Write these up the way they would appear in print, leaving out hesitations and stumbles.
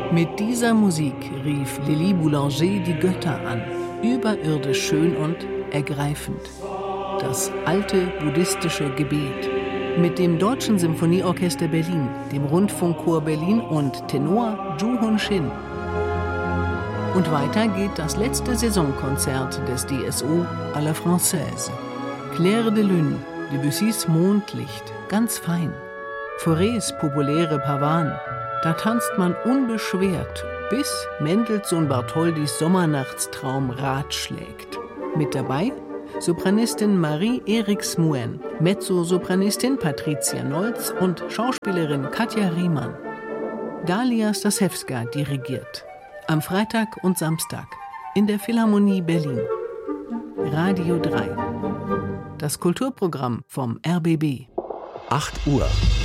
Mit dieser Musik rief Lili Boulanger die Götter an, überirdisch schön und ergreifend. Das alte buddhistische Gebet. Mit dem Deutschen Symphonieorchester Berlin, dem Rundfunkchor Berlin und Tenor Zhu Hun-Shin. Und weiter geht das letzte Saisonkonzert des DSO à la Française. Clair de Lune, Debussys Mondlicht, ganz fein. Faurés populäre Pavane, da tanzt man unbeschwert, bis Mendelssohn Bartholdys Sommernachtstraum Rat schlägt. Mit dabei Sopranistin Marie-Erik Smuen, Mezzosopranistin Patricia Nolz und Schauspielerin Katja Riemann. Dalia Stasewska dirigiert. Am Freitag und Samstag in der Philharmonie Berlin. Radio 3. Das Kulturprogramm vom RBB. 8 Uhr.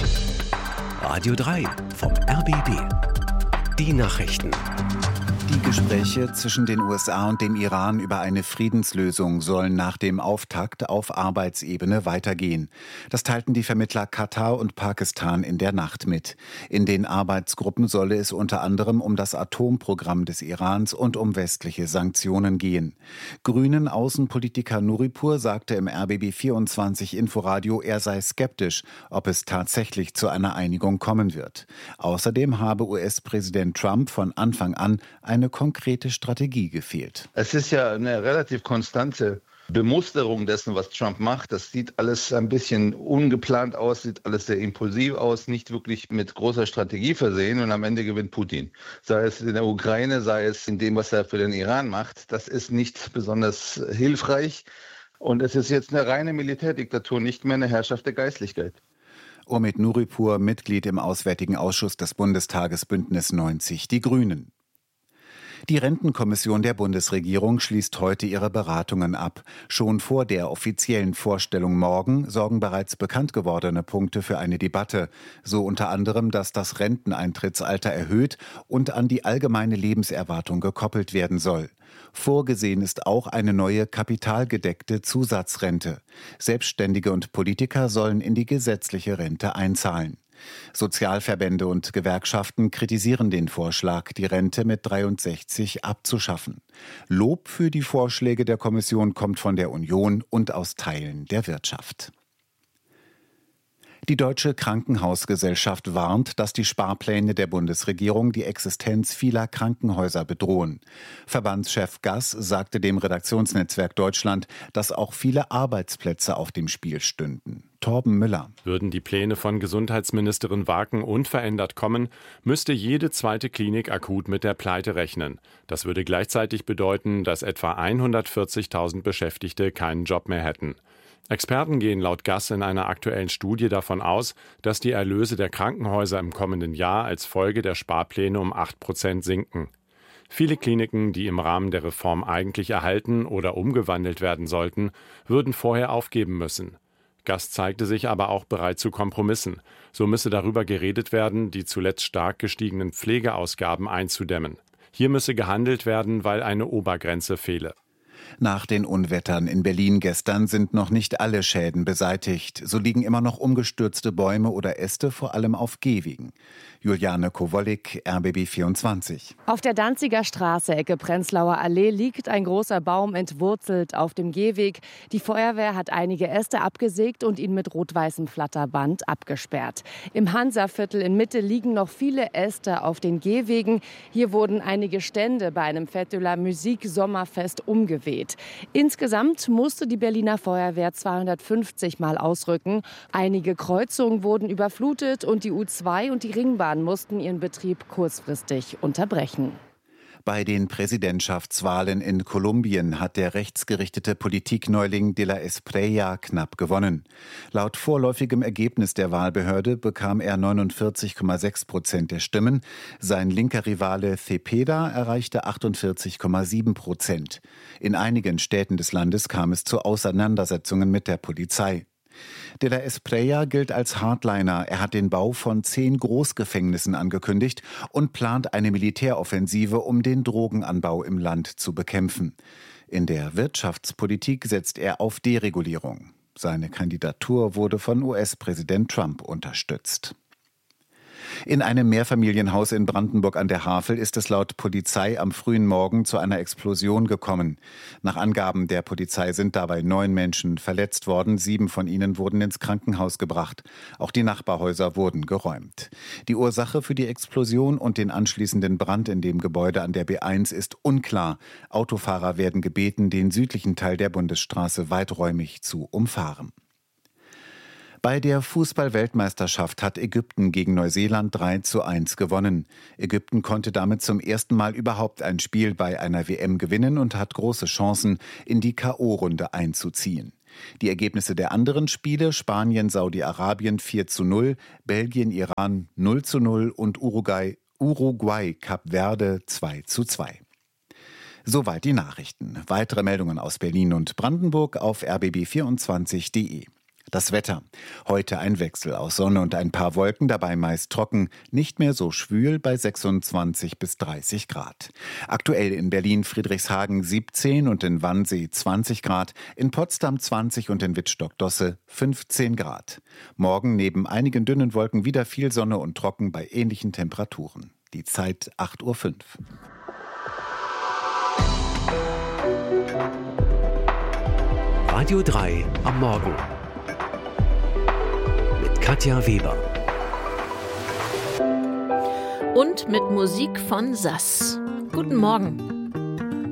Radio 3 vom RBB. Die Nachrichten. Die Gespräche zwischen den USA und dem Iran über eine Friedenslösung sollen nach dem Auftakt auf Arbeitsebene weitergehen. Das teilten die Vermittler Katar und Pakistan in der Nacht mit. In den Arbeitsgruppen solle es unter anderem um das Atomprogramm des Irans und um westliche Sanktionen gehen. Grünen Außenpolitiker Nuripur sagte im RBB 24 Inforadio, er sei skeptisch, ob es tatsächlich zu einer Einigung kommen wird. Außerdem habe US-Präsident Trump von Anfang an eine konkrete Strategie gefehlt. Es ist ja eine relativ konstante Bemusterung dessen, was Trump macht. Das sieht alles ein bisschen ungeplant aus, sieht alles sehr impulsiv aus, nicht wirklich mit großer Strategie versehen und am Ende gewinnt Putin. Sei es in der Ukraine, sei es in dem, was er für den Iran macht. Das ist nicht besonders hilfreich und es ist jetzt eine reine Militärdiktatur, nicht mehr eine Herrschaft der Geistlichkeit. Omid Nuripur, Mitglied im Auswärtigen Ausschuss des Bundestages Bündnis 90, die Grünen. Die Rentenkommission der Bundesregierung schließt heute ihre Beratungen ab. Schon vor der offiziellen Vorstellung morgen sorgen bereits bekannt gewordene Punkte für eine Debatte. So unter anderem, dass das Renteneintrittsalter erhöht und an die allgemeine Lebenserwartung gekoppelt werden soll. Vorgesehen ist auch eine neue kapitalgedeckte Zusatzrente. Selbstständige und Politiker sollen in die gesetzliche Rente einzahlen. Sozialverbände und Gewerkschaften kritisieren den Vorschlag, die Rente mit 63 abzuschaffen. Lob für die Vorschläge der Kommission kommt von der Union und aus Teilen der Wirtschaft. Die Deutsche Krankenhausgesellschaft warnt, dass die Sparpläne der Bundesregierung die Existenz vieler Krankenhäuser bedrohen. Verbandschef Gass sagte dem Redaktionsnetzwerk Deutschland, dass auch viele Arbeitsplätze auf dem Spiel stünden. Torben Müller. Würden die Pläne von Gesundheitsministerin Waken unverändert kommen, müsste jede zweite Klinik akut mit der Pleite rechnen. Das würde gleichzeitig bedeuten, dass etwa 140.000 Beschäftigte keinen Job mehr hätten. Experten gehen laut Gass in einer aktuellen Studie davon aus, dass die Erlöse der Krankenhäuser im kommenden Jahr als Folge der Sparpläne um 8% sinken. Viele Kliniken, die im Rahmen der Reform eigentlich erhalten oder umgewandelt werden sollten, würden vorher aufgeben müssen. Gass zeigte sich aber auch bereit zu Kompromissen. So müsse darüber geredet werden, die zuletzt stark gestiegenen Pflegeausgaben einzudämmen. Hier müsse gehandelt werden, weil eine Obergrenze fehle. Nach den Unwettern in Berlin gestern sind noch nicht alle Schäden beseitigt. So liegen immer noch umgestürzte Bäume oder Äste, vor allem auf Gehwegen. Juliane Kowollik, RBB 24. Auf der Danziger Straße, Ecke Prenzlauer Allee, liegt ein großer Baum entwurzelt auf dem Gehweg. Die Feuerwehr hat einige Äste abgesägt und ihn mit rot-weißem Flatterband abgesperrt. Im Hansaviertel in Mitte liegen noch viele Äste auf den Gehwegen. Hier wurden einige Stände bei einem Fête de la Musique Sommerfest umgeweht. Insgesamt musste die Berliner Feuerwehr 250 Mal ausrücken. Einige Kreuzungen wurden überflutet und die U2 und die Ringbahn mussten ihren Betrieb kurzfristig unterbrechen. Bei den Präsidentschaftswahlen in Kolumbien hat der rechtsgerichtete Politikneuling de la Espriella knapp gewonnen. Laut vorläufigem Ergebnis der Wahlbehörde bekam er 49,6% der Stimmen. Sein linker Rivale Cepeda erreichte 48,7%. In einigen Städten des Landes kam es zu Auseinandersetzungen mit der Polizei. De la Espriella gilt als Hardliner. Er hat den Bau von 10 Großgefängnissen angekündigt und plant eine Militäroffensive, um den Drogenanbau im Land zu bekämpfen. In der Wirtschaftspolitik setzt er auf Deregulierung. Seine Kandidatur wurde von US-Präsident Trump unterstützt. In einem Mehrfamilienhaus in Brandenburg an der Havel ist es laut Polizei am frühen Morgen zu einer Explosion gekommen. Nach Angaben der Polizei sind dabei 9 Menschen verletzt worden. 7 von ihnen wurden ins Krankenhaus gebracht. Auch die Nachbarhäuser wurden geräumt. Die Ursache für die Explosion und den anschließenden Brand in dem Gebäude an der B1 ist unklar. Autofahrer werden gebeten, den südlichen Teil der Bundesstraße weiträumig zu umfahren. Bei der Fußball-Weltmeisterschaft hat Ägypten gegen Neuseeland 3:1 gewonnen. Ägypten konnte damit zum ersten Mal überhaupt ein Spiel bei einer WM gewinnen und hat große Chancen, in die K.O.-Runde einzuziehen. Die Ergebnisse der anderen Spiele: Spanien, Saudi-Arabien 4:0, Belgien, Iran 0:0 und Uruguay, Kap Verde 2:2. Soweit die Nachrichten. Weitere Meldungen aus Berlin und Brandenburg auf rbb24.de. Das Wetter. Heute ein Wechsel aus Sonne und ein paar Wolken, dabei meist trocken, nicht mehr so schwül bei 26 bis 30 Grad. Aktuell in Berlin Friedrichshagen 17 und in Wannsee 20 Grad, in Potsdam 20 und in Wittstock-Dosse 15 Grad. Morgen neben einigen dünnen Wolken wieder viel Sonne und trocken bei ähnlichen Temperaturen. Die Zeit 8:05 Uhr. Radio 3 am Morgen. Katja Weber. Und mit Musik von Sass. Guten Morgen.